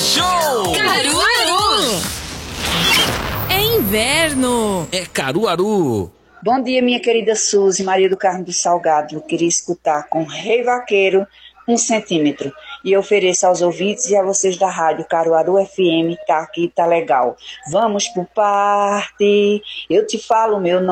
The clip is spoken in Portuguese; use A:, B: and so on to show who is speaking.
A: show!
B: Caruaru! É inverno!
A: É Caruaru!
C: Bom dia, minha querida Suzy, Maria do Carmo do Salgado. Eu queria escutar com Rei Vaqueiro 1 centímetro. E ofereço aos ouvintes e a vocês da rádio Caruaru FM, tá aqui, tá legal. Vamos pro party, eu te falo meu nome.